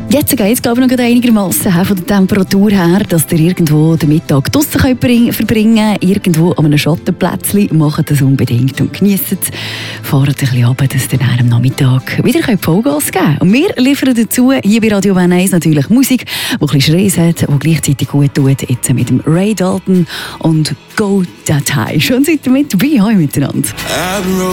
Jetzt geht es, glaube ich, noch einigermaßen von der Temperatur her, dass ihr irgendwo den Mittag draussen verbringen könnt. Irgendwo an einem Schattenplätzchen. Macht das unbedingt und genießt es. Fahrt ein bisschen runter, dass ihr dann am Nachmittag wieder Vollgas geben könnt. Und wir liefern dazu hier bei Radio Bern 1 natürlich Musik, die ein bisschen Schreis hat, die gleichzeitig gut tut. Jetzt mit dem Ray Dalton und Go That High. Schön seid ihr mit dabei. Hallo miteinander.